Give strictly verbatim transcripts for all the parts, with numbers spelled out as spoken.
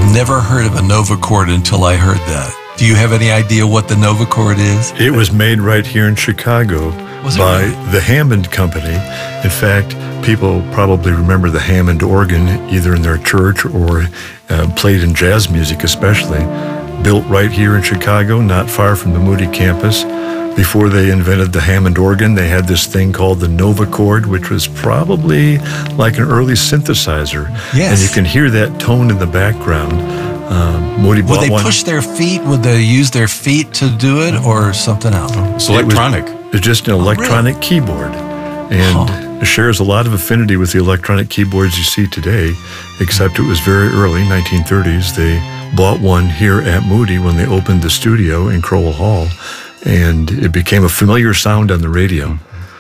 never heard of a Nova chord until I heard that. Do you have any idea what the Nova chord is? It was made right here in Chicago by really? the Hammond Company. In fact, people probably remember the Hammond organ either in their church or uh, played in jazz music especially. Built right here in Chicago, not far from the Moody campus. Before they invented the Hammond organ, they had this thing called the Nova chord, which was probably like an early synthesizer. Yes. And you can hear that tone in the background. Um, Moody Would they one. push their feet? Would they use their feet to do it or something else? It's electronic. It was, it's just an electronic oh, really? keyboard. And huh. it shares a lot of affinity with the electronic keyboards you see today, except it was very early, nineteen thirties. They bought one here at Moody when they opened the studio in Crowell Hall, and it became a familiar sound on the radio.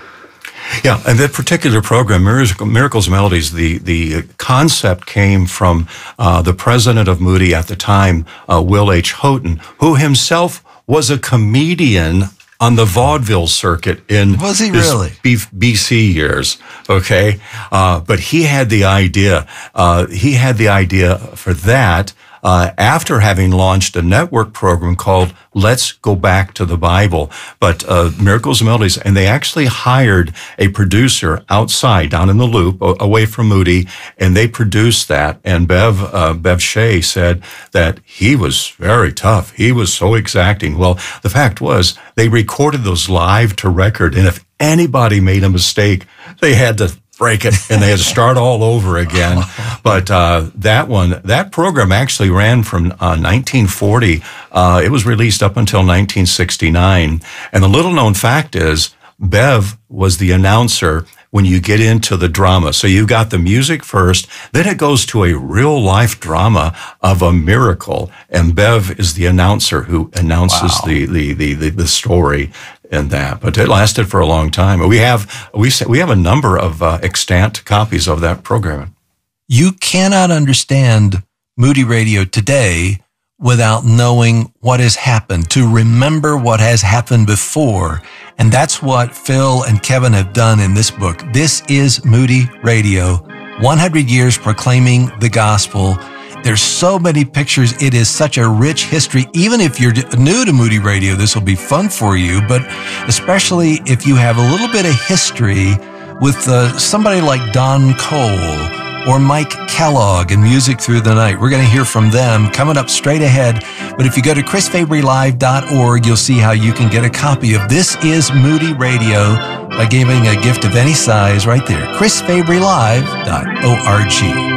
Yeah, and that particular program, Miracles and Melodies, the, the concept came from uh, the president of Moody at the time, uh, Will H. Houghton, who himself was a comedian on the vaudeville circuit in was he his really? B- BC years, okay? Uh, but he had the idea, uh, he had the idea for that Uh, after having launched a network program called Let's Go Back to the Bible. But uh, Miracles and Melodies, and they actually hired a producer outside, down in the Loop, a- away from Moody, and they produced that. And Bev, uh, Bev Shea said that he was very tough. He was so exacting. Well, the fact was, they recorded those live to record, and if anybody made a mistake, they had to break it, and they had to start all over again. But uh, that one, that program actually ran from uh, nineteen forty. Uh, it was released up until nineteen sixty-nine. And the little-known fact is, Bev was the announcer when you get into the drama. So you got the music first, then it goes to a real-life drama of a miracle, and Bev is the announcer who announces wow. the, the, the, the, the story. And that, but it lasted for a long time. We have we we have a number of uh, extant copies of that program. You cannot understand Moody Radio today without knowing what has happened, to remember what has happened before. And that's what Phil and Kevin have done in this book. This is Moody Radio, one hundred years proclaiming the gospel. There's so many pictures. It is such a rich history. Even if you're new to Moody Radio, this will be fun for you, but especially if you have a little bit of history with uh, somebody like Don Cole or Mike Kellogg in Music Through the Night. We're going to hear from them coming up straight ahead. But if you go to chris fabry live dot org, you'll see how you can get a copy of This is Moody Radio by giving a gift of any size right there. chris fabry live dot org.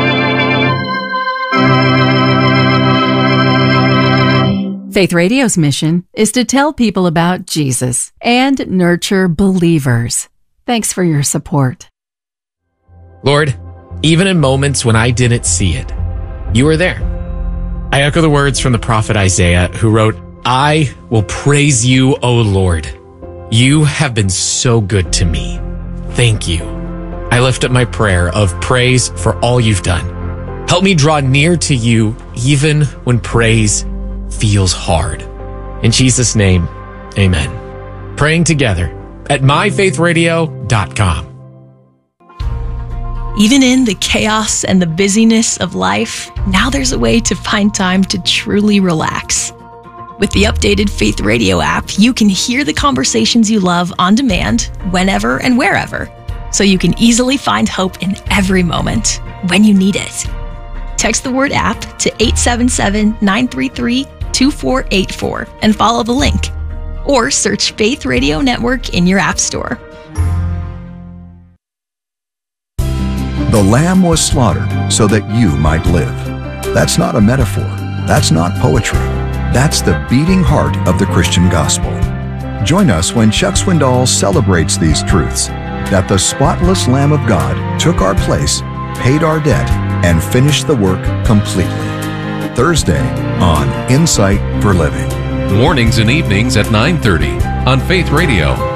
Faith Radio's mission is to tell people about Jesus and nurture believers. Thanks for your support. Lord, even in moments when I didn't see it, you were there. I echo the words from the prophet Isaiah, who wrote, I will praise you, O Lord. You have been so good to me. Thank you. I lift up my prayer of praise for all you've done. Help me draw near to you even when praise feels hard. In Jesus' name, amen. Praying together at my faith radio dot com. Even in the chaos and the busyness of life, now there's a way to find time to truly relax. With the updated Faith Radio app, you can hear the conversations you love on demand, whenever and wherever, so you can easily find hope in every moment when you need it. Text the word app to eight seven seven, nine three three, two four eight four and follow the link. Or search Faith Radio Network in your app store. The Lamb was slaughtered so that you might live. That's not a metaphor. That's not poetry. That's the beating heart of the Christian gospel. Join us when Chuck Swindoll celebrates these truths, that the spotless Lamb of God took our place, paid our debt, and finished the work completely. Thursday on Insight for Living. Mornings and evenings at nine thirty on Faith Radio.